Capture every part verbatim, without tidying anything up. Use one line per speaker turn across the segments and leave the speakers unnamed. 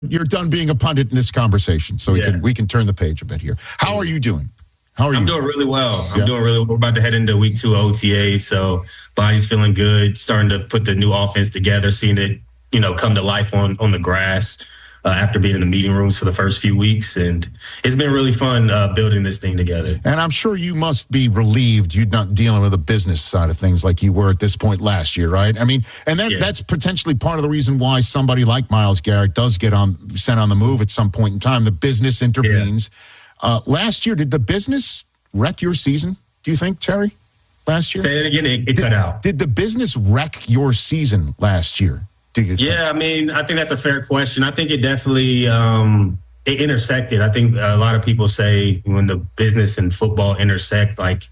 you're done being a pundit in this conversation, so we
Yeah.
can we can turn the page a bit here. How are you doing? How are
I'm
you?
doing really well. I'm
Yeah.
doing really well. We're about to head into week two of O T A, so body's feeling good, starting to put the new offense together, seeing it, you know, come to life on, on the grass uh, after being in the meeting rooms for the first few weeks. And it's been really fun uh, building this thing together.
And I'm sure you must be relieved you're not dealing with the business side of things like you were at this point last year, right? I mean, and then
Yeah.
that's potentially part of the reason why somebody like Myles Garrett does get on sent on the move at some point in time. The business intervenes. Uh, last year, did the business wreck your season, do you think, Terry, last year?
Say it again, it, it
Did,
cut out.
did the business wreck your season last year, do you think?
Yeah, I mean, I think that's a fair question. I think it definitely um, it intersected. I think a lot of people say when the business and football intersect, like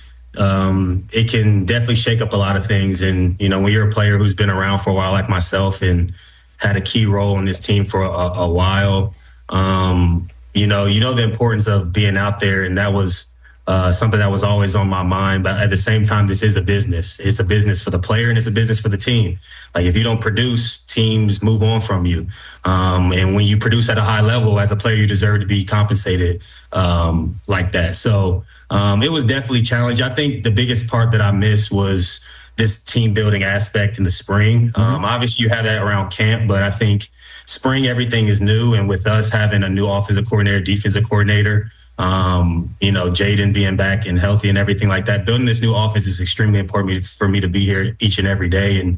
um, it can definitely shake up a lot of things. And, you know, when you're a player who's been around for a while like myself and had a key role in this team for a, a while, um, you know, you know the importance of being out there. And that was uh, something that was always on my mind. But at the same time, this is a business. It's a business for the player and it's a business for the team. Like if you don't produce, teams move on from you. Um, and when you produce at a high level as a player, you deserve to be compensated um, like that. So um, it was definitely challenging. I think the biggest part that I missed was this team building aspect in the spring. Mm-hmm. Um, obviously, you have that around camp, but I think spring, everything is new. And with us having a new offensive coordinator, defensive coordinator, um, you know, Jaden being back and healthy and everything like that, building this new offense is extremely important for me to be here each and every day and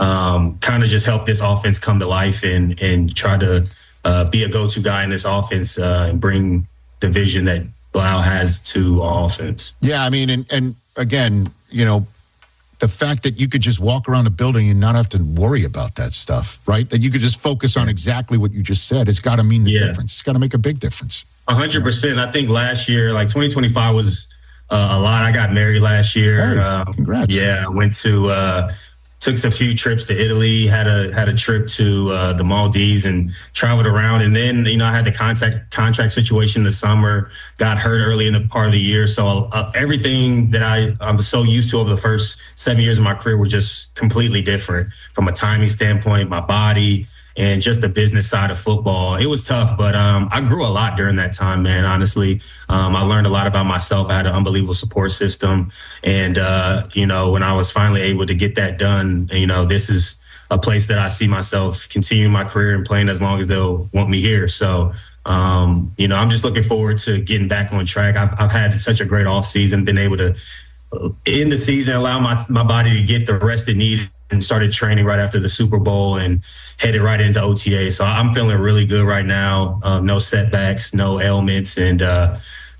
um, kind of just help this offense come to life and, and try to uh, be a go-to guy in this offense uh, and bring the vision that Blau has to our offense.
Yeah, I mean, and, and again, you know, the fact that you could just walk around a building and not have to worry about that stuff, right? That you could just focus on exactly what you just said. It's got to mean the
Yeah.
difference. It's got to make a big difference.
A hundred percent. I think last year, like twenty twenty-five was uh, a lot. I got married last year.
Hey,
um,
congrats.
Yeah, I went to, uh, took a few trips to Italy, had a had a trip to uh, the Maldives and traveled around. And then, you know, I had the contract contract situation in the summer, got hurt early in the part of the year. So uh, everything that I, I was so used to over the first seven years of my career was just completely different from a timing standpoint, my body, and just the business side of football. It was tough, but um, I grew a lot during that time, man, honestly. Um, I learned a lot about myself. I had an unbelievable support system. And, uh, you know, when I was finally able to get that done, you know, this is a place that I see myself continuing my career and playing as long as they'll want me here. So, um, you know, I'm just looking forward to getting back on track. I've, I've had such a great offseason, been able to, in the season, allow my, my body to get the rest it needed and started training right after the Super Bowl and headed right into O T A. So I'm feeling really good right now. Um, no setbacks, no ailments. And, uh,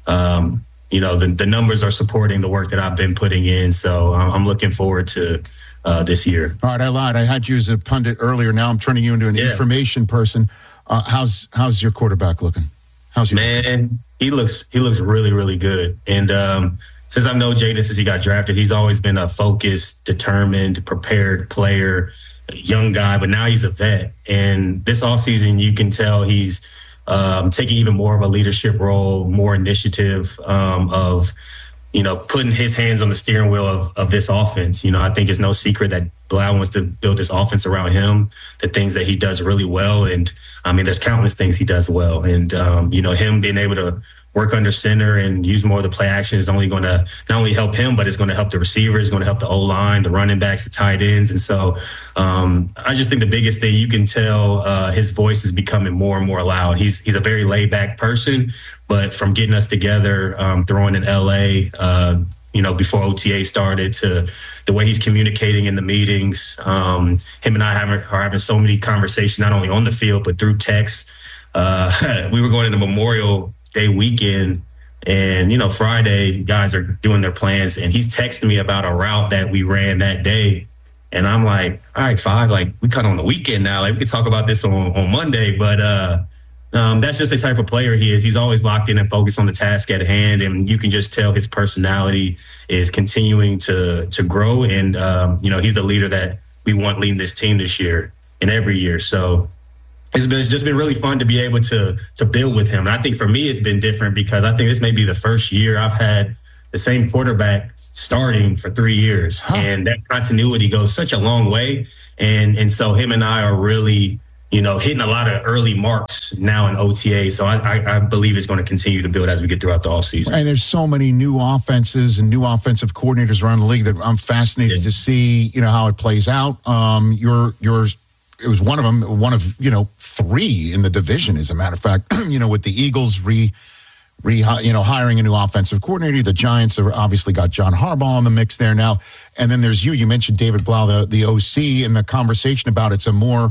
um, you know, the, the numbers are supporting the work that I've been putting in. So I'm, I'm looking forward to uh, this year.
All right, I lied. I had you as a pundit earlier. Now I'm turning you into an
Yeah.
information person. Uh, how's how's your quarterback looking? How's he
Man, he looks he looks really, really good. And um, since I've known Jaden since he got drafted, he's always been a focused, determined, prepared player, a young guy, but now he's a vet. And this offseason, you can tell he's um, taking even more of a leadership role, more initiative um, of, you know, putting his hands on the steering wheel of, of this offense. You know, I think it's no secret that Blau wants to build this offense around him, the things that he does really well. And I mean, there's countless things he does well. And, um, you know, him being able to work under center and use more of the play action is only going to not only help him, but it's going to help the receivers, it's going to help the O-line, the running backs, the tight ends. And so um, I just think the biggest thing you can tell uh, his voice is becoming more and more loud. He's he's a very laid back person, but from getting us together, um, throwing in L A, uh, you know, before O T A started, to the way he's communicating in the meetings, um, him and I have, are having so many conversations, not only on the field, but through text. Uh, we were going into Memorial Day weekend, and you know, Friday guys are doing their plans, and he's texting me about a route that we ran that day, and I'm like, all right, five, like we cut on the weekend now, like we could talk about this on, on Monday, but uh um that's just the type of player he is. He's always locked in and focused on the task at hand, and you can just tell his personality is continuing to to grow, and um you know, he's the leader that we want leading this team this year and every year. So It's, been, it's just been really fun to be able to to build with him. And I think for me, it's been different because I think this may be the first year I've had the same quarterback starting for three years. Huh. And that continuity goes such a long way. And and so him and I are really you know, hitting a lot of early marks now in O T A. So I, I, I believe it's going to continue to build as we get throughout the offseason.
And there's so many new offenses and new offensive coordinators around the league that I'm fascinated yeah. to see, you know, how it plays out. Um, you're, you're, it was one of them, one of, you know, three in the division, as a matter of fact, you know, with the Eagles re, re, you know, hiring a new offensive coordinator. The Giants have obviously got John Harbaugh in the mix there now. And then there's you, you mentioned David Blau, the, the O C, and the conversation about it's a more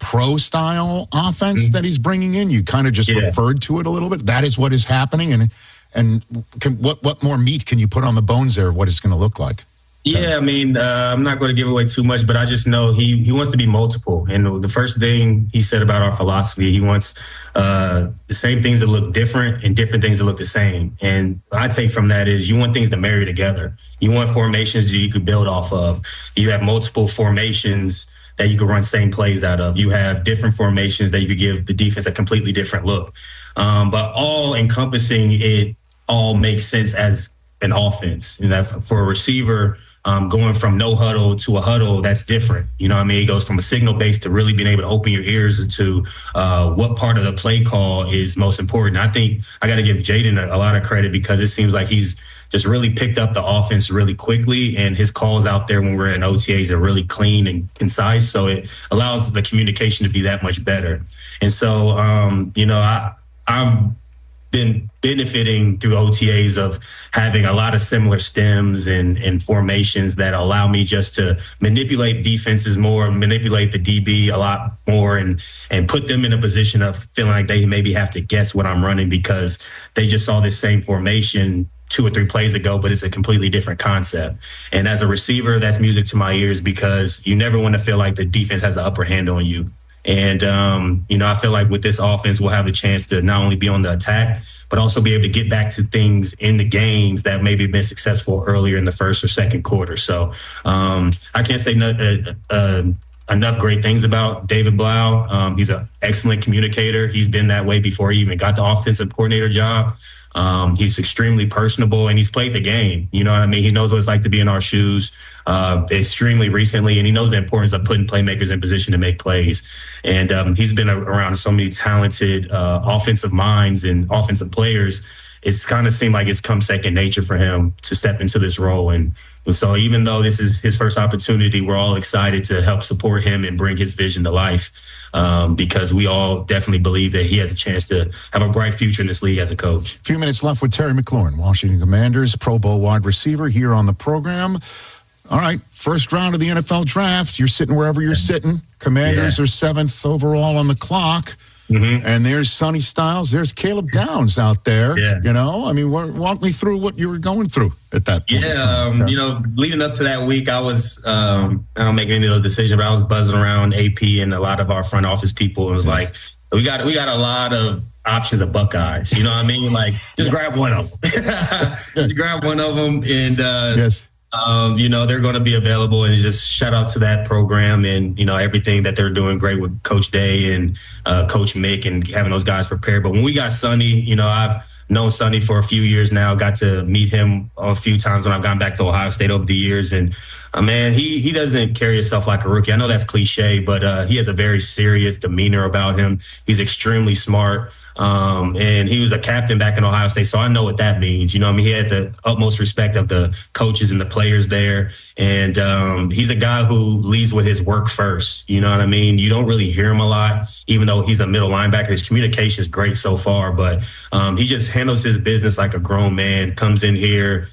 pro-style offense mm-hmm. that he's bringing in. You kind of just yeah. referred to it a little bit. That is what is happening. And and can, what what more meat can you put on the bones there of what it's going to look like?
Yeah, I mean, uh, I'm not going to give away too much, but I just know he he wants to be multiple. And the first thing he said about our philosophy, he wants uh, the same things that look different and different things that look the same. And what I take from that is you want things to marry together. You want formations that you could build off of. You have multiple formations that you could run same plays out of. You have different formations that you could give the defense a completely different look. Um, but all encompassing it all makes sense as an offense. You know, for a receiver, um, going from no huddle to a huddle, that's different. You know what I mean? It goes from a signal base to really being able to open your ears to uh, what part of the play call is most important. I think I got to give Jaden a, a lot of credit because it seems like he's just really picked up the offense really quickly, and his calls out there when we're in O T As are really clean and concise. So it allows the communication to be that much better. And so, um, you know, I, I've been benefiting through O T As of having a lot of similar stems and, and formations that allow me just to manipulate defenses more, manipulate the D B a lot more, and and put them in a position of feeling like they maybe have to guess what I'm running because they just saw this same formation two or three plays ago, but it's a completely different concept. And as a receiver, that's music to my ears because you never want to feel like the defense has the upper hand on you. And, um, you know, I feel like with this offense, we'll have a chance to not only be on the attack, but also be able to get back to things in the games that maybe have been successful earlier in the first or second quarter. So um, I can't say no, uh, uh, enough great things about David Blau. Um, he's an excellent communicator. He's been that way before he even got the offensive coordinator job. Um, he's extremely personable, and he's played the game. You know what I mean? He knows what it's like to be in our shoes uh, extremely recently, and he knows the importance of putting playmakers in position to make plays. And um, he's been around so many talented uh, offensive minds and offensive players. It's kind of seemed like it's come second nature for him to step into this role. And, and so even though this is his first opportunity, we're all excited to help support him and bring his vision to life um, because we all definitely believe that he has a chance to have a bright future in this league as a coach.
A few minutes left with Terry McLaurin, Washington Commanders, Pro Bowl wide receiver here on the program. All right, first round of the N F L draft. You're sitting wherever you're sitting. Commanders yeah. are seventh overall on the clock. Mm-hmm. And there's Sonny Styles. There's Caleb Downs out there. Yeah. You know, I mean, walk me through what you were going through at that point.
Yeah, um, you know, leading up to that week, I was, um, I don't make any of those decisions, but I was buzzing around A P and a lot of our front office people. It was yes. like, we got we got a lot of options of Buckeyes. You know what I mean? Like, just yes. grab one of them. just grab one of them. And, uh, yes. Um, you know, they're going to be available, and just shout out to that program and, you know, everything that they're doing great with Coach Day and uh, Coach Mick and having those guys prepared. But when we got Sonny, you know, I've known Sonny for a few years now, got to meet him a few times when I've gone back to Ohio State over the years. And, uh, man, he he doesn't carry himself like a rookie. I know that's cliche, but uh, he has a very serious demeanor about him. He's extremely smart. Um, and he was a captain back in Ohio State, so I know what that means. You know, I mean, he had the utmost respect of the coaches and the players there. And um, he's a guy who leads with his work first. You know what I mean? You don't really hear him a lot, even though he's a middle linebacker. His communication is great so far, but um, he just handles his business like a grown man, comes in here,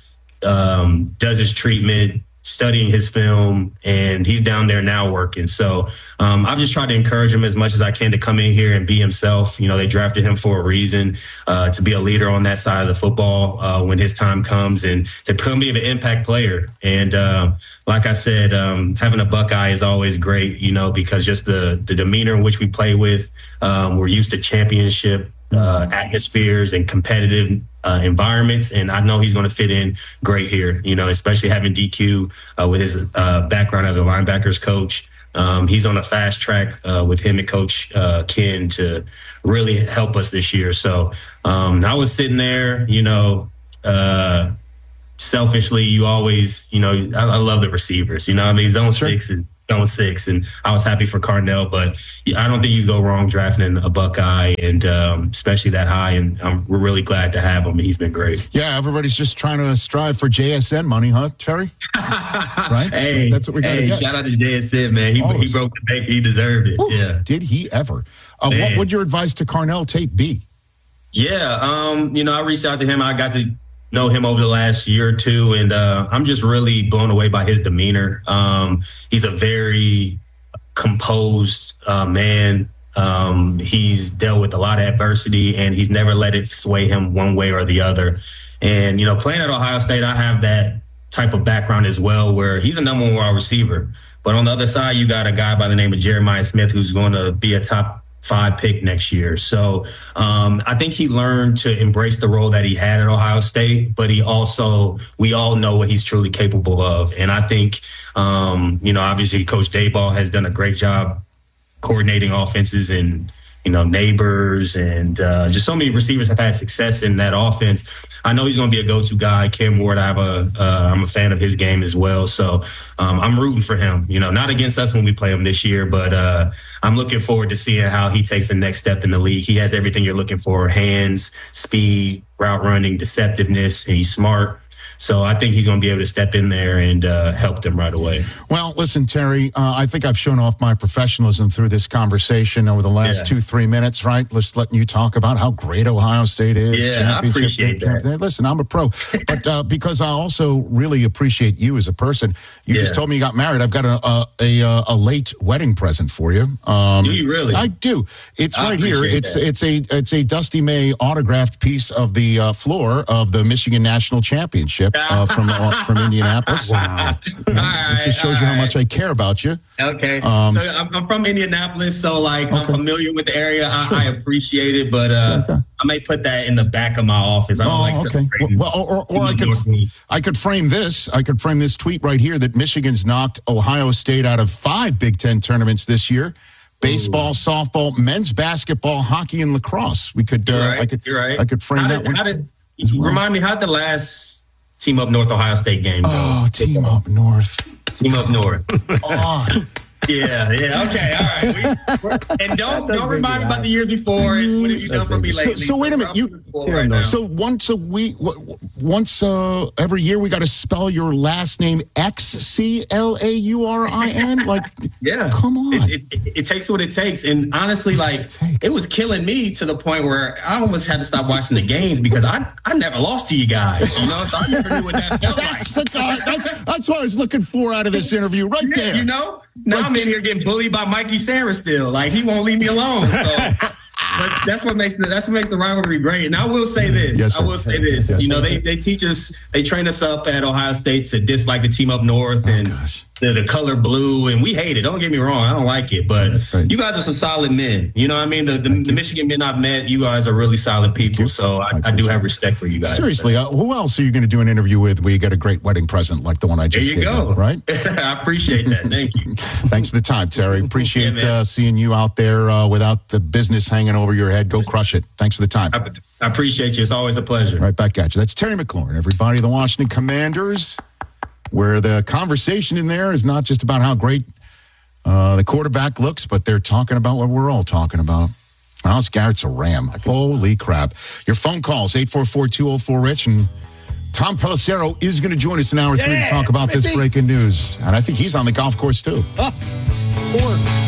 um, does his treatment, studying his film, and he's down there now working. So um, I've just tried to encourage him as much as I can to come in here and be himself. You know, they drafted him for a reason, uh, to be a leader on that side of the football uh, when his time comes, and to become be an impact player. And uh, like I said, um, having a Buckeye is always great, you know, because just the, the demeanor in which we play with, um, we're used to championship uh, atmospheres and competitive Uh, environments, and I know he's going to fit in great here, you know, especially having D Q uh, with his uh, background as a linebackers coach. Um, he's on a fast track uh, with him and Coach uh, Ken to really help us this year. So um, I was sitting there, you know, uh, selfishly, you always, you know, I, I love the receivers, you know, I mean, zone sure. six and going six, and I was happy for Carnell. But I don't think you go wrong drafting a Buckeye, and um, especially that high. And um, we're really glad to have him. He's been great.
Yeah, everybody's just trying to strive for J S N money, huh, Terry? Right?
Hey,
that's what we got to
hey,
get.
Shout out to J S N, man. He, he broke the bank. He deserved it.
Ooh,
yeah.
Did he ever? Uh, what would your advice to Carnell Tate be?
Yeah, um, you know, I reached out to him. I got to know him over the last year or two, and uh, I'm just really blown away by his demeanor. Um, he's a very composed uh, man. Um, he's dealt with a lot of adversity, and he's never let it sway him one way or the other. And, you know, playing at Ohio State, I have that type of background as well, where he's a number one wide receiver. But on the other side, you got a guy by the name of Jeremiah Smith, who's going to be a top five pick next year. So um, I think he learned to embrace the role that he had at Ohio State, but he also, we all know what he's truly capable of. And I think, um, you know, obviously Coach Daboll has done a great job coordinating offenses, and, you know, Neighbors and uh, just so many receivers have had success in that offense. I know he's going to be a go-to guy. Cam Ward, I have a, uh, I'm a fan of his game as well. So um, I'm rooting for him, you know, not against us when we play him this year, but uh, I'm looking forward to seeing how he takes the next step in the league. He has everything you're looking for: hands, speed, route running, deceptiveness, and he's smart. So I think he's going to be able to step in there and uh, help them right away.
Well, listen, Terry, uh, I think I've shown off my professionalism through this conversation over the last yeah. two, three minutes, right? Just letting you talk about how great Ohio State is.
Yeah, I appreciate that.
Listen, I'm a pro. But uh, because I also really appreciate you as a person, you yeah. just told me you got married. I've got a a, a, a late wedding present for you.
Um, do you really?
I do. It's
I
right here. It's
that.
it's a it's a Dusty May autographed piece of the uh, floor of the Michigan National Championship. Uh, from uh, from Indianapolis.
Wow.
You know, it just shows you how much I care about you.
Okay. Um, so I'm, I'm from Indianapolis, so like okay. I'm familiar with the area. I, sure. I appreciate it, but uh, okay. I may put that in the back of my office. I don't
oh,
like
okay. Well, or, or, or I could I could frame this. I could frame this tweet right here that Michigan's knocked Ohio State out of five Big Ten tournaments this year. Baseball, Ooh. softball, men's basketball, hockey, and lacrosse. We could. Uh,
right.
I could.
You're right.
I could frame
how
that
did,
one.
How did, well. Remind me, how'd the last Team Up North Ohio State game go?
Oh, Team Up North.
Team Up North.
oh.
Yeah, yeah, okay, all right. We, and don't don't remind me about the year before. What have you done for me lately?
So, so wait a minute, you. Right so once a week, once uh, every year, we got to spell your last name X C L A U R I N. Like,
yeah,
come on.
It, it, it, it takes what it takes, and honestly, like, it was killing me to the point where I almost had to stop watching the games because I I never lost to you guys. You know, so I never knew what that felt
that's
like.
The guy, that's, that's what I was looking for out of this interview, right
yeah,
there.
You know. Now I'm in here getting bullied by Mikey Sarah still. Like, he won't leave me alone. So, but that's what makes the that's what makes the rivalry great. And I will say this.
Yes,
I will say this.
Yes,
you know, they they teach us, they train us up at Ohio State to dislike the Team Up North and
oh,
the, the color blue, and we hate it. Don't get me wrong. I don't like it. But right. you guys are some solid men. You know what I mean? The, the, the Michigan men I've met, you guys are really solid people. So I, I do have respect for you guys.
Seriously, uh, who else are you going to do an interview with where you get a great wedding present like the one I just
There you
gave
go.
you, right?
I appreciate that. Thank you.
Thanks for the time, Terry. Appreciate
yeah,
uh, seeing you out there uh, without the business hanging over your head. Go crush it. Thanks for the time.
I, I appreciate you. It's always a pleasure.
Right back at you. That's Terry McLaurin, everybody. The Washington Commanders, where the conversation in there is not just about how great uh, the quarterback looks, but they're talking about what we're all talking about. Myles Garrett's a Ram. Holy crap. Your phone calls, eight four four, two oh four, Rich, and Tom Pelissero is going to join us in hour three yeah, to talk about this breaking news. And I think he's on the golf course, too.
Oh, four.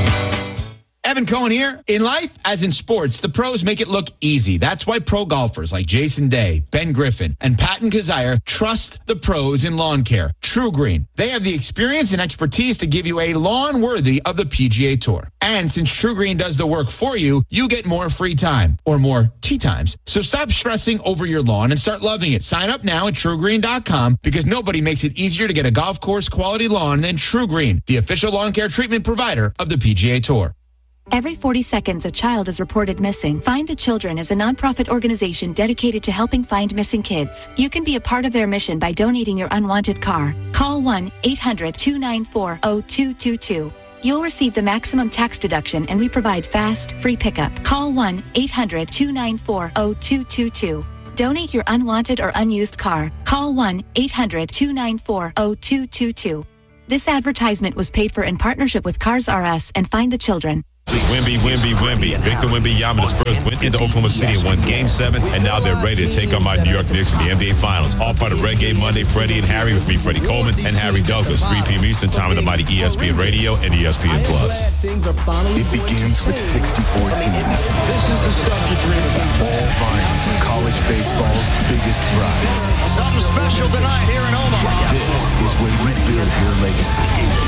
Evan Cohen here. In life, as in sports, the pros make it look easy. That's why pro golfers like Jason Day, Ben Griffin, and Patton Kazire trust the pros in lawn care. True Green. They have the experience and expertise to give you a lawn worthy of the P G A Tour. And since True Green does the work for you, you get more free time or more tee times. So stop stressing over your lawn and start loving it. Sign up now at true green dot com because nobody makes it easier to get a golf course quality lawn than True Green, the official lawn care treatment provider of the P G A Tour.
Every forty seconds, a child is reported missing. Find the Children is a nonprofit organization dedicated to helping find missing kids. You can be a part of their mission by donating your unwanted car. Call one eight hundred, two nine four, zero two two two. You'll receive the maximum tax deduction, and we provide fast, free pickup. Call one eight hundred, two nine four, zero two two two. Donate your unwanted or unused car. Call one eight hundred, two nine four, zero two two two. This advertisement was paid for in partnership with Cars R Us and Find the Children.
This is Wemby, Wemby, Wemby. Victor Wembanyama. The Spurs went into Oklahoma City and won Game seven, and now they're ready to take on my New York Knicks in the N B A Finals. All part of Reggae Monday. Freddie and Harry with me, Freddie Coleman, and Harry Douglas. three p.m. Eastern Time on the mighty E S P N Radio and E S P N Plus.
It begins with sixty-four teams. This is the stuff you dream about. All vying for college baseball's biggest prize.
Something special tonight here in Omaha.
This is where you build your legacy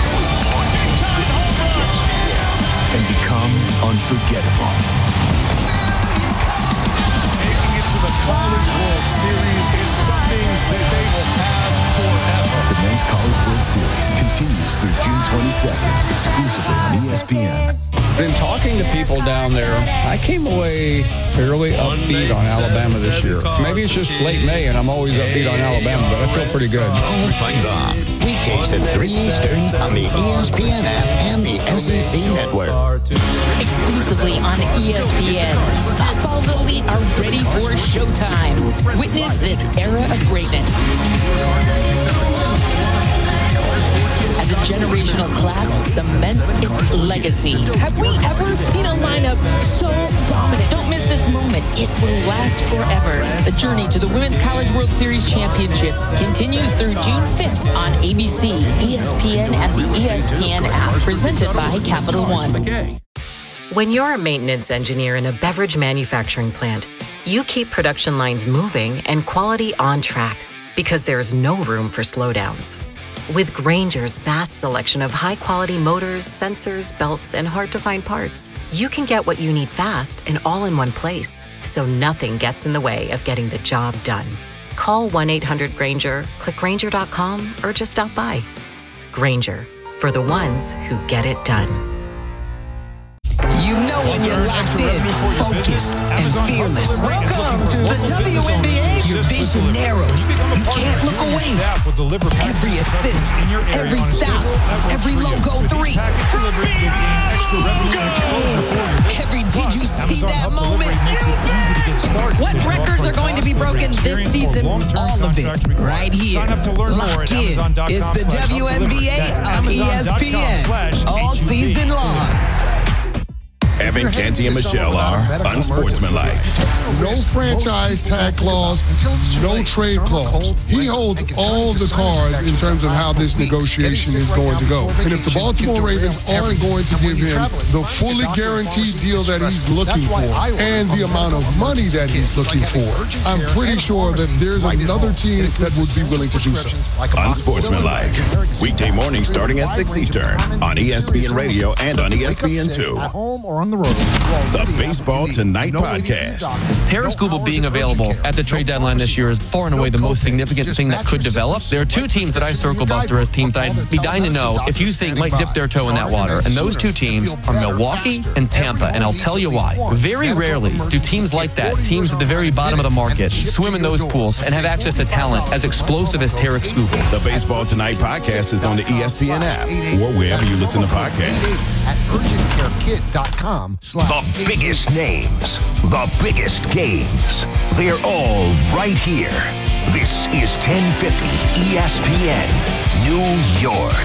and become unforgettable.
Making it to the College World Series is something that they will have forever.
The Men's College World Series continues through June twenty-second, exclusively on E S P N.
Been talking to people down there. I came away fairly upbeat on Alabama this year. Maybe it's just late May and I'm always upbeat on Alabama, but I feel pretty good.
Fight on. Weekdays at three Eastern on the E S P N app and the S E C Network.
Exclusively on E S P N, softball's elite are ready for showtime. Witness this era of greatness. As a generational class cements its legacy. Have we ever seen a lineup so dominant? Don't miss this moment. It will last forever. The journey to the Women's College World Series Championship continues through June fifth on A B C, E S P N, and the E S P N app, presented by Capital One.
When you're a maintenance engineer in a beverage manufacturing plant, you keep production lines moving and quality on track because there's no room for slowdowns. With Grainger's vast selection of high-quality motors, sensors, belts, and hard-to-find parts, you can get what you need fast and all in one place, so nothing gets in the way of getting the job done. Call one eight hundred Grainger, click Grainger dot com, or just stop by. Grainger, for the ones who get it done.
You know when you're locked in, focused, and fearless.
Welcome to the W N B A.
Your vision narrows. You can't look away. Every assist, every stop, every logo three. Every did you see that moment?
What records are going to be broken this season?
All of it, right here. Lock in. It's the W N B A on E S P N. All season long.
Evan, Canty, and Michelle are unsportsmanlike.
No franchise tag clause, no trade clause. He holds all the cards in terms of how this negotiation is going to go. And if the Baltimore Ravens aren't going to give him the fully guaranteed deal that he's looking for and the amount of money that he's looking for, I'm pretty sure that there's another team that would be willing to do so.
Unsportsmanlike. Weekday morning starting at six Eastern on E S P N Radio and on E S P N two.
At home or on the road.
The Baseball Tonight podcast.
Harris Google being available at the trade deadline this year is far and away the most significant thing that could develop. There are two teams that I circle, Buster, as teams that I'd be dying to know if you think might dip their toe in that water. And those two teams are Milwaukee and Tampa. And I'll tell you why. Very rarely do teams like that, teams at the very bottom of the market, swim in those pools and have access to talent as explosive as Harris Google.
The Baseball Tonight podcast is on the E S P N app or wherever you listen to podcasts.
At urgent care kit dot com.
The biggest names, the biggest games. They're all right here. This is ten fifty E S P N, New York.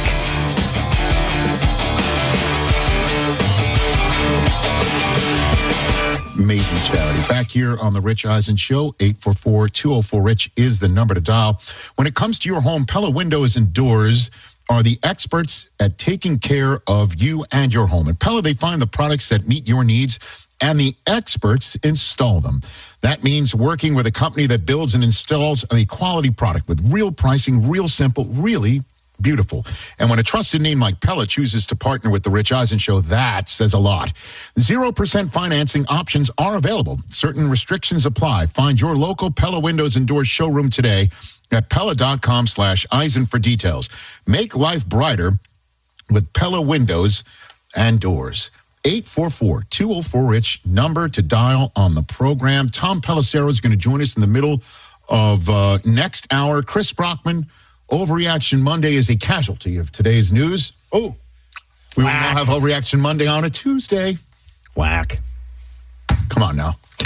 Amazing charity. Back here on the Rich Eisen Show, eight four four, two oh four, RICH is the number to dial. When it comes to your home, Pella Windows and Doors are the experts at taking care of you and your home. At Pella, they find the products that meet your needs, and the experts install them. That means working with a company that builds and installs a quality product with real pricing, real simple, really beautiful. And when a trusted name like Pella chooses to partner with the Rich Eisen Show, that says a lot. zero percent financing options are available. Certain restrictions apply. Find your local Pella Windows and Doors showroom today at Pella.com slash Eisen for details. Make life brighter with Pella Windows and Doors. eight four four, two oh four, RICH, number to dial on the program. Tom Pelissero is going to join us in the middle of uh, next hour. Chris Brockman, Overreaction Monday is a casualty of today's news. Oh, we will now have Overreaction Monday on a Tuesday.
Whack.
Come on now.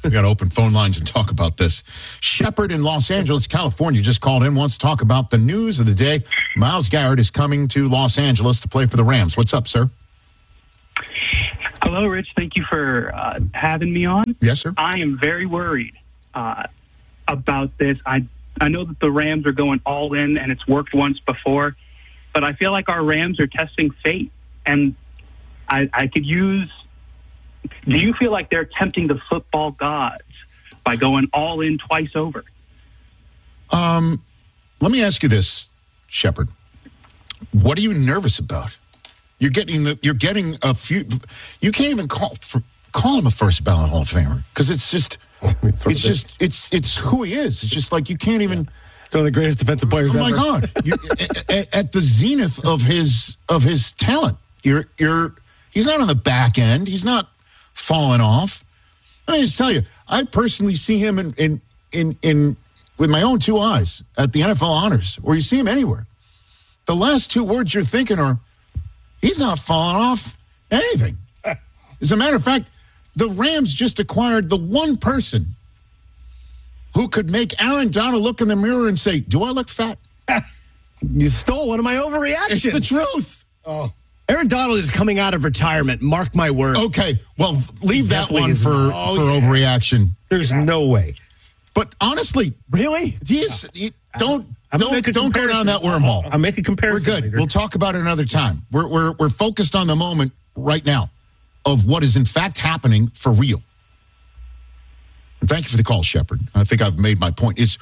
We got to open phone lines and talk about this. Shepard in Los Angeles, California, just called in, wants to talk about the news of the day. Myles Garrett is coming to Los Angeles to play for the Rams. What's up, sir?
Hello, Rich. Thank you for uh, having me on.
Yes, sir.
I am very worried uh, about this. I I know that the Rams are going all in, and it's worked once before, but I feel like our Rams are testing fate, and I, I could use. Do you feel like they're tempting the football gods by going all in twice over?
Um, let me ask you this, Shepard. What are you nervous about? You're getting the. You're getting a few. You can't even call for, call him a first ballot Hall of Famer because it's just. It's just. It's it's who he is. It's just like you can't even.
It's one of the greatest defensive players
oh
ever.
Oh my God! You, at, at the zenith of his of his talent, you're you're. He's not on the back end. He's not falling off. I mean, just tell you, I personally see him in in in in with my own two eyes at the N F L honors, or you see him anywhere. The last two words you're thinking are. He's not falling off anything. As a matter of fact, the Rams just acquired the one person who could make Aaron Donald look in the mirror and say, do I look fat?
You stole one of my overreactions.
It's the truth.
Oh. Aaron Donald is coming out of retirement. Mark my words.
Okay, well, leave that
Definitely
one
is-
for,
oh,
for
yeah.
overreaction.
There's no way.
But honestly,
really?
He's, he, don't
I'm gonna
don't,
make a
don't go down
comparison.
that wormhole.
I'll make a comparison.
We're good.
later.
We'll talk about it another time. We're, we're, we're focused on the moment right now of what is in fact happening for real. And thank you for the call, Shepard. I think I've made my point. Is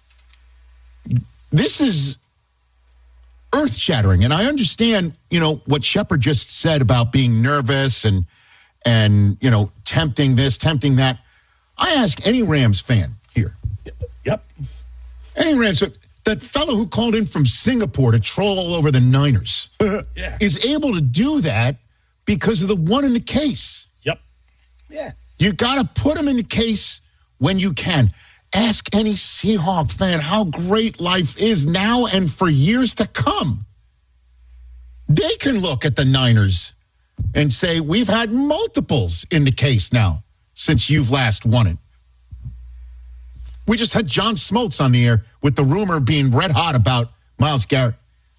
this is earth-shattering, and I understand, you know, what Shepard just said about being nervous and and you know tempting this, tempting that. I ask any Rams fan here.
Yep.
Any Rams fan. That fellow who called in from Singapore to troll all over the Niners
yeah.
is able to do that because of the one in the case.
Yep. Yeah.
You got to put him in the case when you can. Ask any Seahawk fan how great life is now and for years to come. They can look at the Niners and say, we've had multiples in the case now since you've last won it. We just had John Smoltz on the air with the rumor being red hot about Myles Garrett.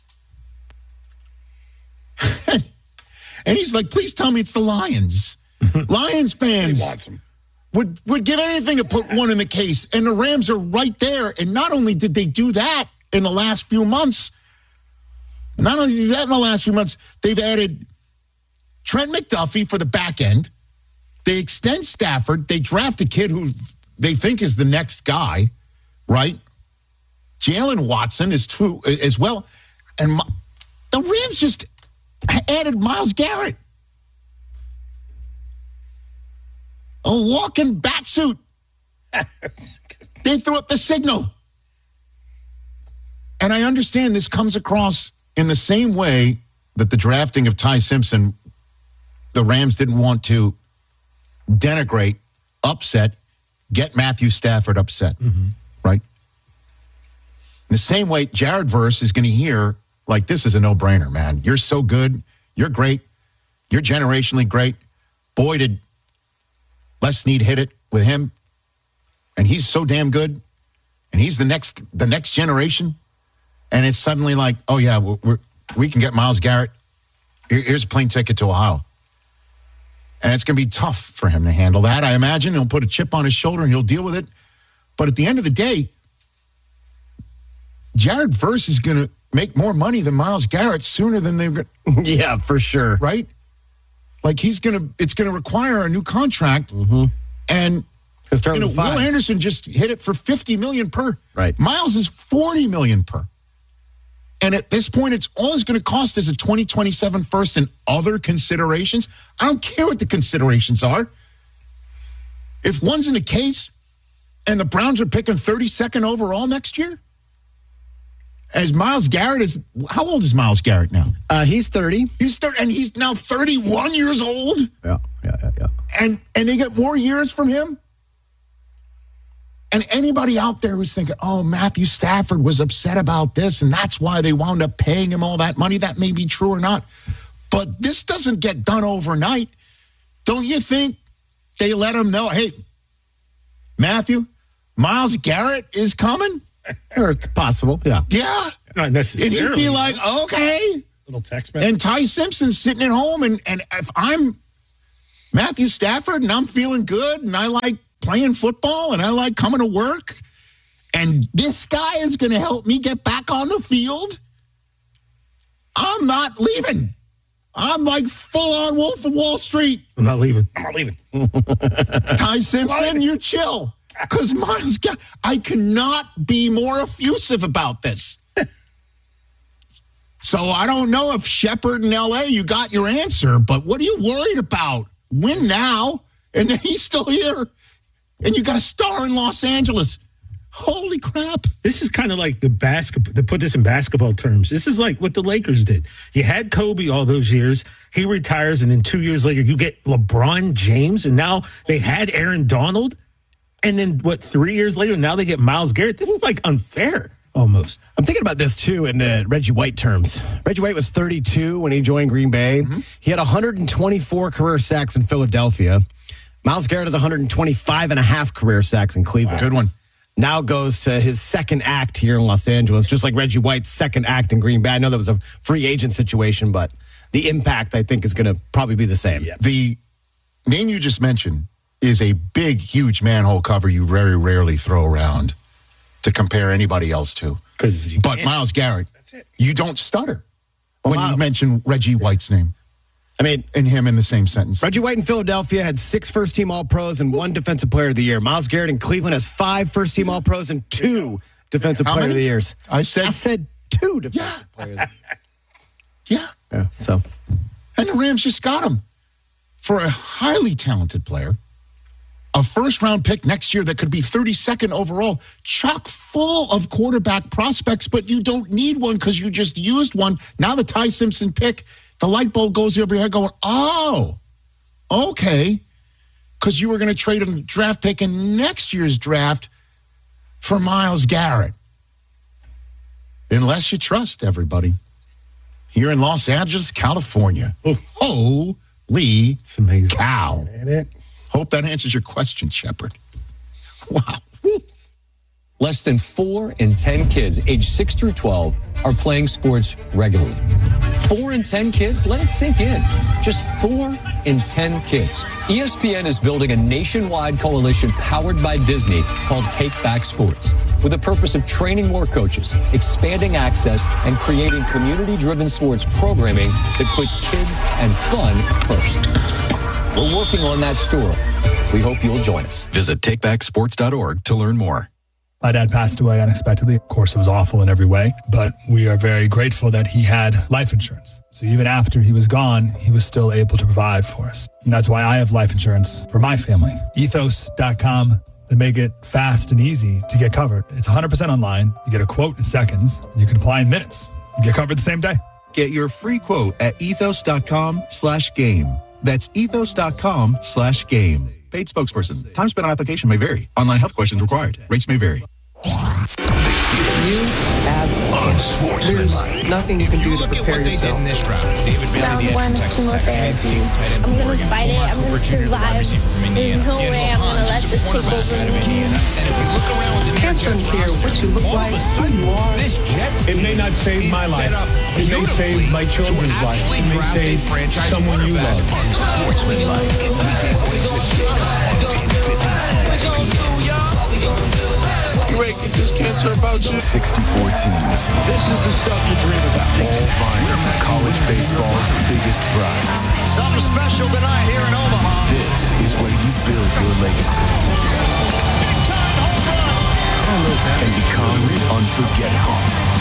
And he's like, please tell me it's the Lions. Lions fans
He wants him.
would, would give anything to put one in the case. And the Rams are right there. And not only did they do that in the last few months, not only did they do that in the last few months, they've added Trent McDuffie for the back end. They extend Stafford. They draft a kid who they think is the next guy, right? Jalen Watson is true as well. And my, the Rams just added Myles Garrett. A walking bat suit. They threw up the signal. And I understand this comes across in the same way that the drafting of Ty Simpson, the Rams didn't want to denigrate, upset, get Matthew Stafford upset, mm-hmm. right? In the same way, Jared Verse is going to hear, like, this is a no-brainer, man. You're so good. You're great. You're generationally great. Boy, did Les Snead hit it with him. And he's so damn good. And he's the next the next generation. And it's suddenly like, oh, yeah, we're, we're, we can get Myles Garrett. Here, here's a plane ticket to Ohio. And it's going to be tough for him to handle that. I imagine he'll put a chip on his shoulder and he'll deal with it. But at the end of the day, Jared Verse is going to make more money than Myles Garrett sooner than they're going to.
Yeah, for sure.
Right? Like he's going to, it's going to require a new contract. Mm-hmm. And,
start
you know,
with five.
Will Anderson just hit it for fifty million dollars per.
Right.
Myles is forty million dollars per. And at this point, it's all it's going to cost is a twenty twenty-seven first and other considerations. I don't care what the considerations are. If one's in the case and the Browns are picking thirty-second overall next year, as Myles Garrett is, how old is Myles Garrett now?
Uh, he's thirty.
He's thirty, and he's now thirty-one years old.
Yeah, yeah, yeah, yeah.
And and they get more years from him. And anybody out there who's thinking, oh, Matthew Stafford was upset about this, and that's why they wound up paying him all that money, that may be true or not. But this doesn't get done overnight. Don't you think they let him know, hey, Matthew, Myles Garrett is coming?
Or it's possible, yeah.
Yeah.
Not necessarily.
And he'd be like, okay.
Little text message.
And Ty Simpson's sitting at home, and, and if I'm Matthew Stafford and I'm feeling good and I like playing football and I like coming to work, and this guy is going to help me get back on the field, I'm not leaving. I'm like full-on Wolf of Wall Street.
I'm not leaving. I'm not leaving.
Ty Simpson, you chill. Because Myles Garrett, I cannot be more effusive about this. So I don't know if Shepard in L A, you got your answer, but what are you worried about? Win now, and then he's still here, and you got a star in Los Angeles. Holy crap.
This is kind of like the basketball, to put this in basketball terms, this is like what the Lakers did. You had Kobe all those years. He retires, and then two years later, you get LeBron James, and now they had Aaron Donald. And then, what, three years later, now they get Myles Garrett? This is like unfair. Almost.
I'm thinking about this, too, in uh, Reggie White terms. Reggie White was thirty-two when he joined Green Bay. Mm-hmm. He had one hundred twenty-four career sacks in Philadelphia. Myles Garrett has one hundred twenty-five and a half career sacks in Cleveland.
Good one.
Now goes to his second act here in Los Angeles, just like Reggie White's second act in Green Bay. I know that was a free agent situation, but the impact, I think, is going to probably be the same.
Yeah. The name you just mentioned is a big, huge manhole cover you very rarely throw around to compare anybody else to. But can't. Myles Garrett, that's it. You don't stutter well, when Myles, you mention Reggie White's name.
I mean,
and him in the same sentence.
Reggie White in Philadelphia had six first-team All-Pros and one Defensive Player of the Year. Myles Garrett in Cleveland has five first-team All-Pros and two Defensive
How
Player
many?
of the Years.
I said,
I said two Defensive
yeah.
Player of the Year.
Yeah.
Yeah. So,
and the Rams just got him for a highly talented player. A first-round pick next year that could be thirty-second overall, chock full of quarterback prospects, but you don't need one because you just used one. Now the Ty Simpson pick, the light bulb goes over your head going, oh, okay, because you were going to trade a draft pick in next year's draft for Myles Garrett. Unless you trust everybody. Here in Los Angeles, California. Oh, holy
it's amazing.
Cow.
Ain't it?
Hope that answers your question, Shepard. Wow. Woo.
Less than four in ten kids aged six through twelve are playing sports regularly. Four in ten kids? Let it sink in. Just four in ten kids. E S P N is building a nationwide coalition powered by Disney called Take Back Sports, with the purpose of training more coaches, expanding access, and creating community-driven sports programming that puts kids and fun first. We're working on that story. We hope you'll join us.
Visit take back sports dot org to learn more.
My dad passed away unexpectedly. Of course, it was awful in every way, but we are very grateful that he had life insurance. So even after he was gone, he was still able to provide for us. And that's why I have life insurance for my family. ethos dot com. They make it fast and easy to get covered. It's one hundred percent online. You get a quote in seconds. And you can apply in minutes. You get covered the same day.
Get your free quote at ethos dot com slash game. That's ethos dot com slash game. Paid spokesperson. Time spent on application may vary. Online health questions required. Rates may vary.
You have
Unsportsmanlike.
nothing you can do to prepare yourself.
In this round, David Bailey,
Round one, chemotherapy. I'm going to fight it. I'm going to survive. There's no way I'm going to let this take over me.
Cancer doesn't care what you look like, who you are.
It may not save my life. It may save my children's life. It may save someone you love.
You ain't get this cancer about you.
sixty-four teams.
This is the stuff you dream about.
All vying for college baseball's biggest prize.
Something special tonight here in Omaha.
This is where you build your legacy and become unforgettable.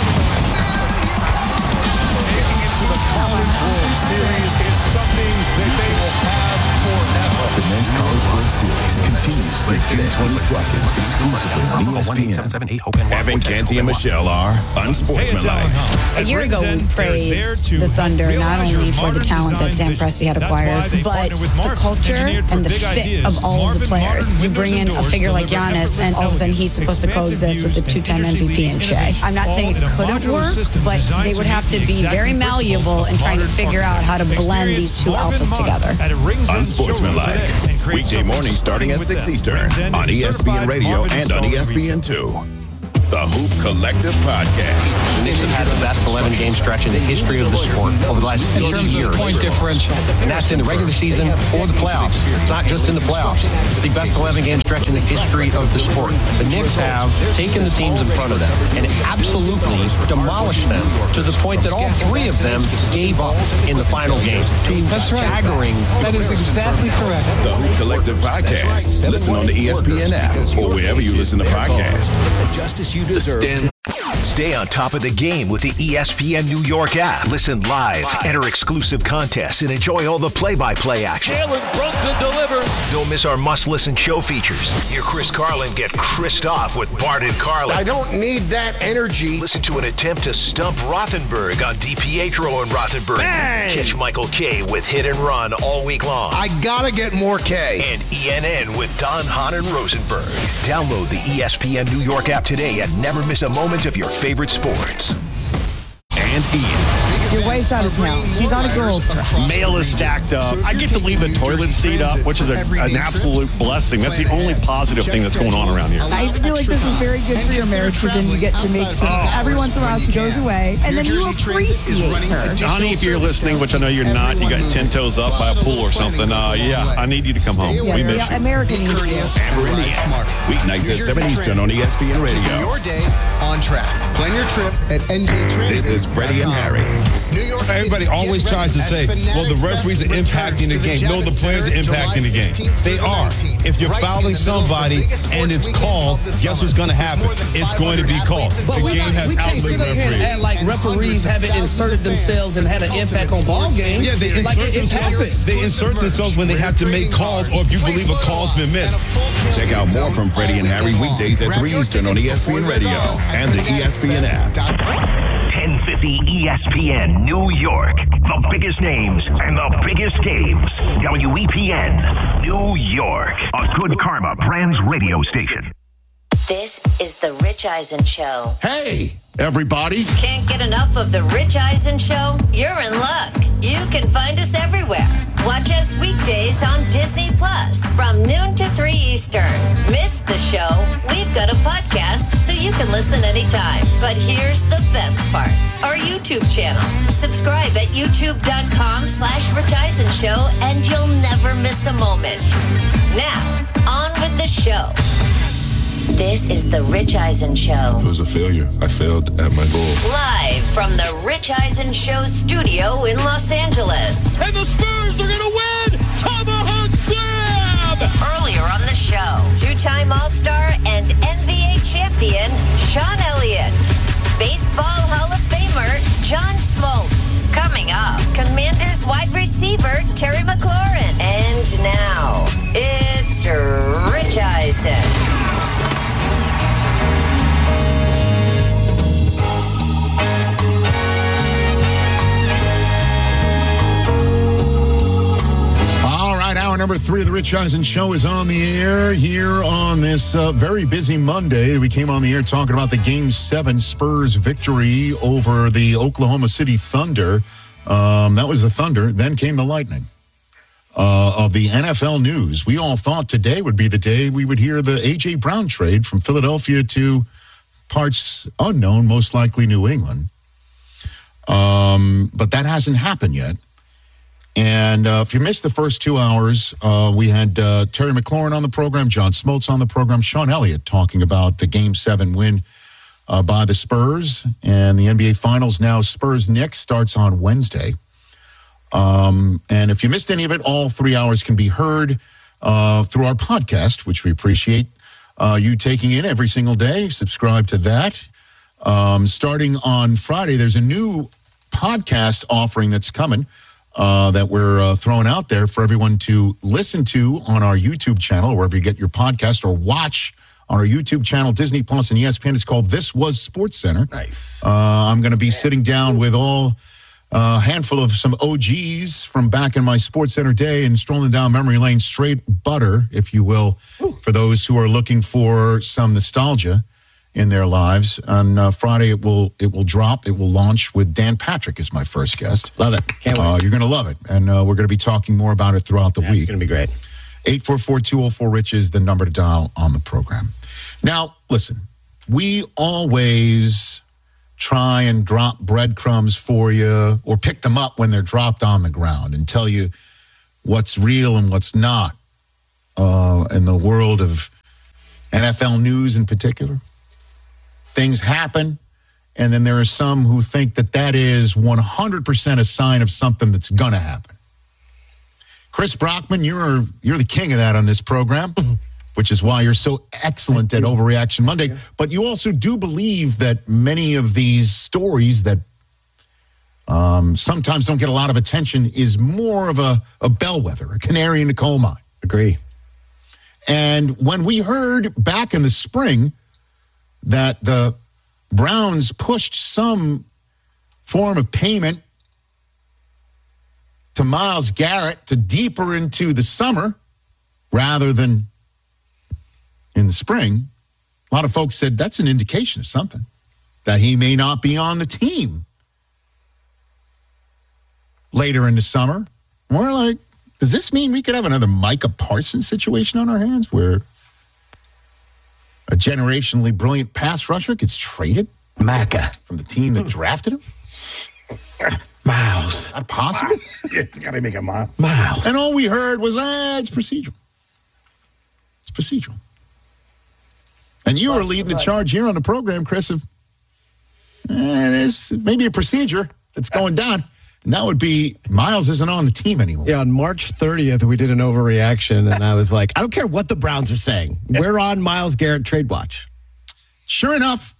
Making it to the College World Series is something that they will have forever.
The Men's College World Series continues through June twenty-second, exclusively on E S P N.
Evan Canty and Michelle are Unsportsmanlike.
A year ago, we praised the Thunder not only for the talent that Sam Presti had acquired, but the culture and the fit of all of the players. You bring in a figure like Giannis, and all of a sudden he's supposed to coexist with the two-time M V P in Shea. I'm not saying it couldn't work, but they would have to be very malleable in trying to figure out how to blend these two alphas together.
Unsportsmanlike. Weekday morning starting at six Eastern on E S P N Radio and on E S P N two. The Hoop Collective Podcast.
The Knicks have had the best eleven-game stretch in the history of the sport over the last eight years.
Point differential.
And that's in the regular season or the playoffs. It's not just in the playoffs. It's the best eleven-game stretch in the history of the sport. The Knicks have taken the teams in front of them and absolutely demolished them to the point that all three of them gave up in the final game.
That's right.
Staggering.
That is exactly correct.
The Hoop Collective Podcast. Listen on the E S P N app or wherever you listen to podcasts.
Justice you deserve. Stay on top of the game with the E S P N New York app. Listen live, enter exclusive contests, and enjoy all the play-by-play action.
Jalen Brunson delivers.
Don't miss our must-listen show features. Hear Chris Carlin get Chris'd off with Bart and Carlin.
I don't need that energy.
Listen to an attempt to stump Rothenberg on DiPietro and Rothenberg.
Bang!
Catch Michael K with Hit and Run all week long.
I gotta get more K.
And E N N with Don Hahn and Rosenberg. Download the E S P N New York app today and never miss a moment of your favorite sports.
And Ian.
Your wife's out of town. She's on a girl's trip.
Mail is stacked up. I get to leave the toilet seat up, which is a, an absolute blessing. That's the only positive thing that's going on around here.
I feel like this is very good for your marriage because then you get to make some. Every once in a while she goes away, and then you appreciate her.
Honey, if you're listening, which I know you're not, you got ten toes up by a pool or something. Uh, yeah, I need you to come home.
Yes,
we miss
yeah,
you.
American needs you.
Amber and Ian. Weeknights at seven Eastern on E S P N Radio.
Your day on track. Plan your trip at N J Transit.
This is Freddie and Harry.
New York City.
Everybody always tries to say, well, the referees are impacting the game. No, the players are impacting the game. They are. If you're fouling somebody and it's called, guess what's going to happen? It's going to be called. The game has outlived referees.
And like referees haven't inserted themselves and had an impact on ball games.
Yeah, they insert,
like it,
themselves, they insert themselves when they have to make calls or if you believe a call's been missed.
Check out more from Freddie and Harry weekdays at three Eastern on E S P N Radio and the E S P N app.
ten fifty E S P N New York. The biggest names and the biggest games. W E P N New York. A Good Karma Brands radio station.
This is the Rich Eisen Show.
Hey, everybody.
Can't get enough of the Rich Eisen Show? You're in luck. You can find us everywhere. Watch us weekdays on Disney Plus from noon to three Eastern. Miss the show? We've got a podcast so you can listen anytime. But here's the best part. Our YouTube channel. Subscribe at youtube.com slash Rich Eisen Show and you'll never miss a moment. Now, on with the show. This is the Rich Eisen Show.
It was a failure. I failed at my goal.
Live from the Rich Eisen Show studio in Los Angeles.
And the Spurs are going to win! Tomahawk Slam!
Earlier on the show, two-time All-Star and N B A champion Sean Elliott. Baseball Hall of Famer John Smoltz. Coming up, Commanders wide receiver Terry McLaurin. And now, it's Rich Eisen.
Hour number three of the Rich Eisen Show is on the air here on this uh, very busy Monday. We came on the air talking about the Game seven Spurs victory over the Oklahoma City Thunder. Um, that was the Thunder. Then came the Lightning uh, of the N F L news. We all thought today would be the day we would hear the A J. Brown trade from Philadelphia to parts unknown, most likely New England. Um, but that hasn't happened yet. And uh, if you missed the first two hours, uh, we had uh, Terry McLaurin on the program, John Smoltz on the program, Sean Elliott talking about the Game seven win uh, by the Spurs. And the N B A Finals now, Spurs-Knicks, starts on Wednesday. Um, and if you missed any of it, all three hours can be heard uh, through our podcast, which we appreciate uh, you taking in every single day. Subscribe to that. Um, starting on Friday, there's a new podcast offering that's coming. Uh, that we're uh, throwing out there for everyone to listen to on our YouTube channel, wherever you get your podcast, or watch on our YouTube channel, Disney Plus and E S P N. It's called This Was Sports Center.
Nice.
Uh, I'm going to be sitting down with all a uh, handful of some O Gs from back in my Sports Center day and strolling down memory lane, straight butter, if you will, Ooh. for those who are looking for some nostalgia in their lives. On uh, Friday, it will it will drop. It will launch with Dan Patrick as my first guest.
Love it. Can't wait.
Uh, you're going to love it. And uh, we're going to be talking more about it throughout the
yeah,
week.
It's going to be great.
eight four four, two oh four, RICH is the number to dial on the program. Now, listen, we always try and drop breadcrumbs for you or pick them up when they're dropped on the ground and tell you what's real and what's not uh, in the world of N F L news in particular. Things happen, and then there are some who think that that is one hundred percent a sign of something that's going to happen. Chris Brockman, you're you're the king of that on this program, which is why you're so excellent at Overreaction Monday. But you also do believe that many of these stories that um, sometimes don't get a lot of attention is more of a, a bellwether, a canary in the coal mine.
Agree.
And when we heard back in the spring that the Browns pushed some form of payment to Myles Garrett to deeper into the summer rather than in the spring, a lot of folks said that's an indication of something, that he may not be on the team later in the summer. We're like, does this mean we could have another Micah Parsons situation on our hands where a generationally brilliant pass rusher gets traded
Micah
from the team that drafted him?
Miles.
Not possible.
Yeah, you got to make it Miles.
Miles.
And all we heard was, ah, it's procedural. It's procedural. And you were leading the charge here on the program, Chris, of eh, there's maybe a procedure that's going down. And that would be Miles isn't on the team anymore.
Yeah, on March thirtieth, we did an overreaction, and I was like, I don't care what the Browns are saying. We're on Myles Garrett trade watch.
Sure enough.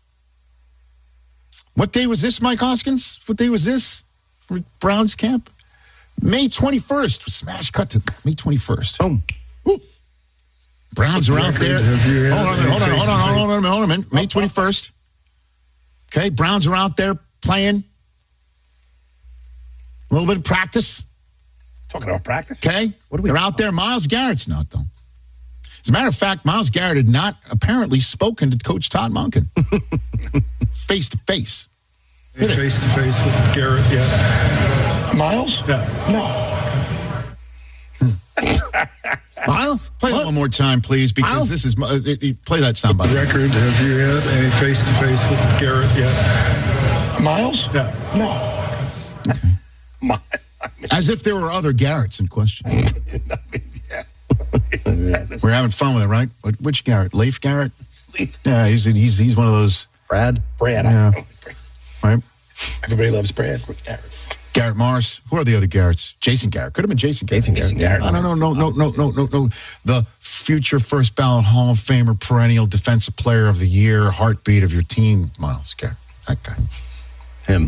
What day was this, Mike Hoskins? What day was this for Browns camp? May twenty-first. Smash cut to May twenty-first.
Boom.
Woo. Browns are out there. Hold on, hold on, hold on, hold on, hold on, hold on a minute. May twenty-first. Okay, Browns are out there playing. A little bit of practice.
Talking about practice?
Okay. What are we They're out there. Myles Garrett's not, though. As a matter of fact, Myles Garrett had not apparently spoken to Coach Todd Monken face to face.
Face to face with Garrett, yeah.
Miles?
Yeah.
No.
Miles? Play what? That one more time, please, because Miles? This is uh, play that soundbite.
Record, have you had any face to face with Garrett yet?
Miles?
Yeah.
No.
Okay. As if there were other Garretts in question.
yeah.
We're having fun with it, right? Which Garrett? Leif Garrett?
Leif.
Yeah, he's he's he's one of those.
Brad?
Brad.
Yeah. Right.
Everybody loves Brad. Garrett.
Garrett Morris. Who are the other Garretts? Jason Garrett. Could have been Jason Garrett.
Jason, Jason Garrett.
No, no, no, no, no, no, no, no. The future first ballot Hall of Famer, perennial defensive player of the year, heartbeat of your team, Myles Garrett. That guy.
Him.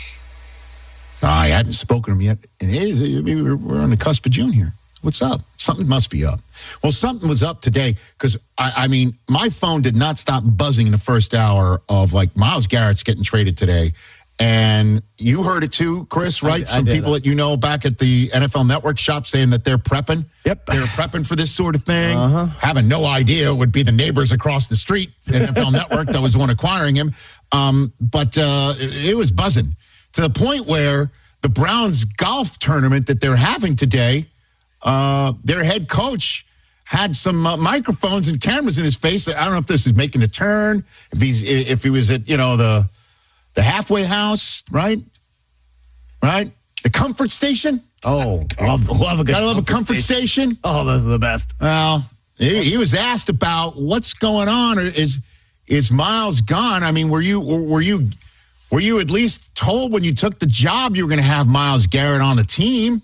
I hadn't spoken to him yet. And it is, we're on the cusp of June here. What's up? Something must be up. Well, something was up today because, I, I mean, my phone did not stop buzzing in the first hour of, like, Myles Garrett's getting traded today. And you heard it too, Chris, right?
I,
From
I
people that you know back at the N F L Network shop saying that they're prepping.
Yep.
They're prepping for this sort of thing.
Uh-huh.
Having no idea it would be the neighbors across the street, N F L Network, that was the one acquiring him. Um, but uh, it, it was buzzing to the point where the Browns golf tournament that they're having today, uh, their head coach had some uh, microphones and cameras in his face. I don't know if this is making a turn, if he's if he was at, you know, the the halfway house, right? Right? The comfort station.
Oh, love, love a good
Gotta love a comfort station.
station. Oh, those are the best.
Well, he, he was asked about what's going on. Is is Myles gone? I mean, were you were you were you at least told when you took the job you were going to have Myles Garrett on the team?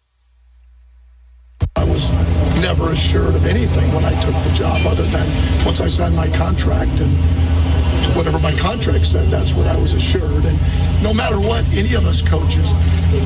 I was never assured of anything when I took the job, other than once I signed my contract and whatever my contract said, that's what I was assured. And no matter what any of us coaches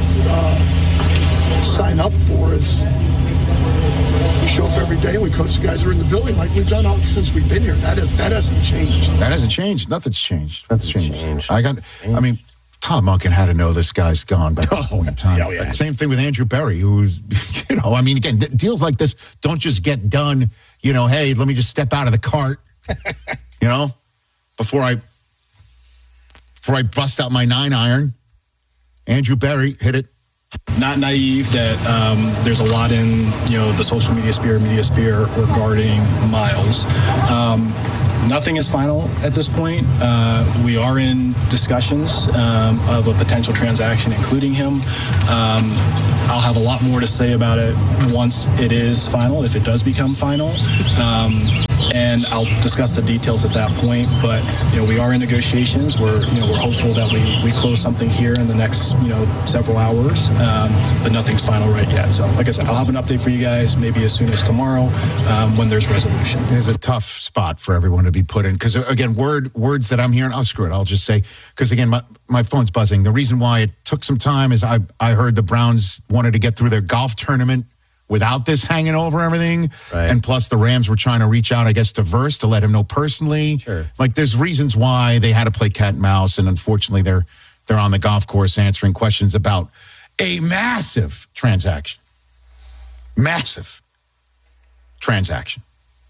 uh, sign up for is we show up every day and we coach the guys that are in the building like we've done all, since we've been here. That is that hasn't changed.
That hasn't changed. Nothing's changed.
Nothing's
changed.
changed.
I got. I mean, Todd Monken had to know this guy's gone back at
Oh,
one time.
yeah, yeah.
Same thing with Andrew Berry, who's, you know, I mean, again, d- deals like this don't just get done. You know, hey, let me just step out of the cart. You know, before I before I bust out my nine iron. Andrew Berry hit it
Not naive that um, there's a lot in, you know, the social media sphere, media sphere regarding Miles. Um, Nothing is final at this point. Uh, we are in discussions um, of a potential transaction, including him. Um, I'll have a lot more to say about it once it is final, if it does become final. Um, and I'll discuss the details at that point. But, you know, we are in negotiations. We're, you know, we're hopeful that we, we close something here in the next, you know, several hours. Um, but nothing's final right yet. So, like I said, I'll have an update for you guys maybe as soon as tomorrow um, when there's resolution.
It's a tough spot for everyone to be put in. Because, again, word words that I'm hearing, I'll screw it. I'll just say, because, again, my, my phone's buzzing. The reason why it took some time is I, I heard the Browns wanted to get through their golf tournament without this hanging over everything. Right. And plus the Rams were trying to reach out, I guess, to Verse to let him know personally. Sure. Like there's reasons why they had to play cat and mouse. And unfortunately, they're they're on the golf course answering questions about a massive transaction. Massive transaction.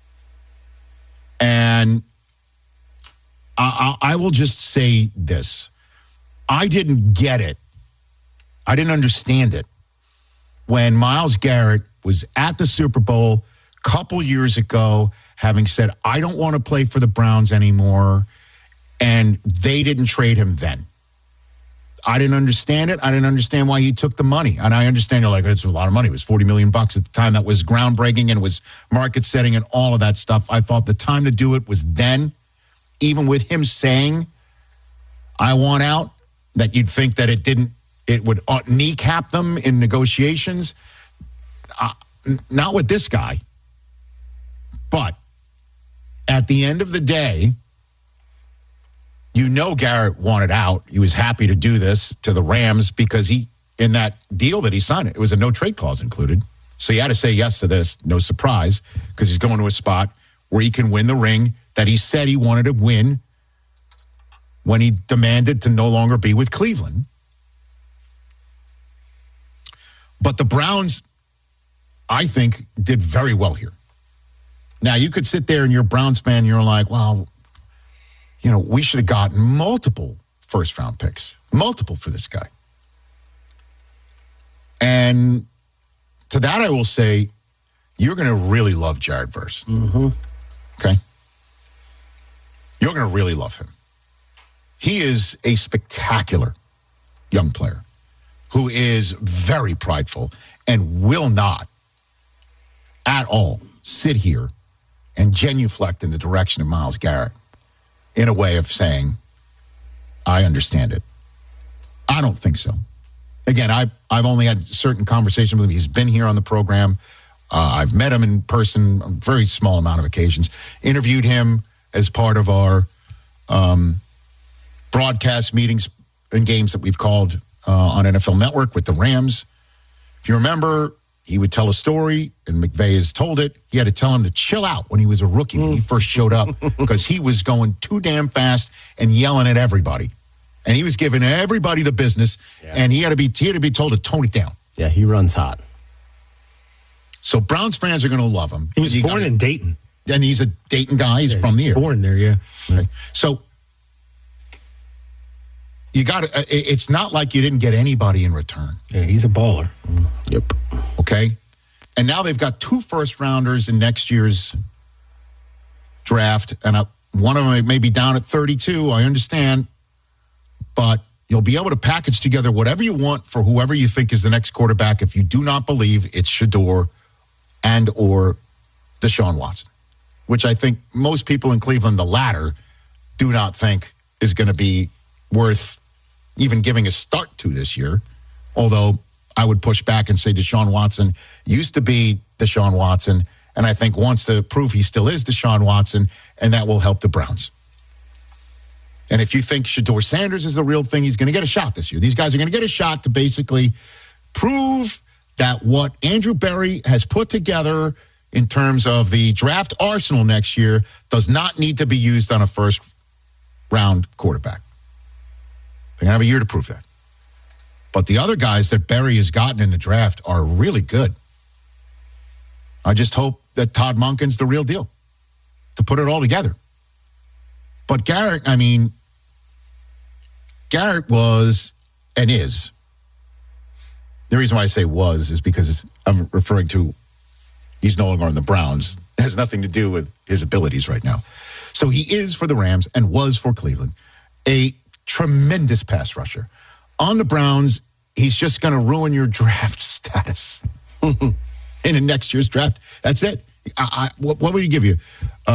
And I, I, I will just say this. I didn't get it. I didn't understand it when Myles Garrett was at the Super Bowl a couple years ago, having said, I don't want to play for the Browns anymore, and they didn't trade him then. I didn't understand it. I didn't understand why he took the money. And I understand you're like, it's a lot of money. It was forty million bucks at the time. That was groundbreaking and it was market setting and all of that stuff. I thought the time to do it was then, even with him saying, I want out, that you'd think that it didn't, it would kneecap them in negotiations. Uh, not with this guy. But at the end of the day, you know Garrett wanted out. He was happy to do this to the Rams because he, in that deal that he signed, it was a no trade clause included. So he had to say yes to this. No surprise, because he's going to a spot where he can win the ring that he said he wanted to win when he demanded to no longer be with Cleveland. But the Browns, I think, did very well here. Now, you could sit there and you're a Browns fan, and you're like, well, you know, we should have gotten multiple first-round picks, multiple for this guy. And to that, I will say, you're going to really love Jared Verse.
Mm-hmm.
Okay? You're going to really love him. He is a spectacular young player who is very prideful and will not at all sit here and genuflect in the direction of Myles Garrett in a way of saying, I understand it. I don't think so. Again, I've, I've only had certain conversations with him. He's been here on the program. Uh, I've met him in person a very small amount of occasions. Interviewed him as part of our um, broadcast meetings and games that we've called uh, on N F L Network with the Rams. If you remember, he would tell a story, and McVay has told it. He had to tell him to chill out when he was a rookie, when he first showed up, because he was going too damn fast and yelling at everybody. And he was giving everybody the business, yeah. and he had to be he had to be told to tone it down.
Yeah, he runs hot.
So Browns fans are going to love him.
He was he born got, in Dayton.
And he's a Dayton guy. He's
yeah,
from the area.
Born there, yeah.
Okay. So you got to, it's not like you didn't get anybody in return.
Yeah, he's a baller.
Mm. Yep.
Okay. And now they've got two first rounders in next year's draft. And a, one of them may be down at thirty-two. I understand. But you'll be able to package together whatever you want for whoever you think is the next quarterback if you do not believe it's Shedeur and or Deshaun Watson, which I think most people in Cleveland, the latter, do not think is going to be worth even giving a start to this year. Although I would push back and say Deshaun Watson used to be Deshaun Watson, and I think wants to prove he still is Deshaun Watson, and that will help the Browns. And if you think Shedeur Sanders is the real thing, he's going to get a shot this year. These guys are going to get a shot to basically prove that what Andrew Berry has put together in terms of the draft arsenal next year does not need to be used on a first-round quarterback. They're going to have a year to prove that. But the other guys that Berry has gotten in the draft are really good. I just hope that Todd Monken's the real deal to put it all together. But Garrett, I mean, Garrett was and is The reason why I say was is because I'm referring to he's no longer on the Browns. It has nothing to do with his abilities right now. So he is for the Rams and was for Cleveland a tremendous pass rusher. On the Browns, he's just going to ruin your draft status in the next year's draft. That's it. I, I, what, what would he give you? Uh,